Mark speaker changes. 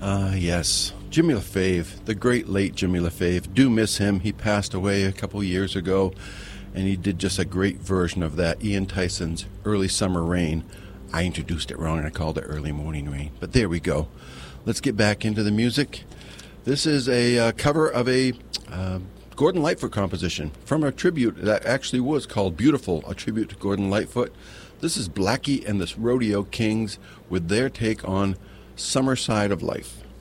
Speaker 1: Yes. Jimmy LaFave, the great late Jimmy LaFave. Do miss him. He passed away a couple years ago, and he did just a great version of that. Ian Tyson's Early Summer Rain. I introduced it wrong and I called it Early Morning Rain. But there we go. Let's get back into the music. This is a cover of a Gordon Lightfoot composition from a tribute that actually was called Beautiful, a tribute to Gordon Lightfoot. This is Blackie and the Rodeo Kings with their take on Summer Side of Life.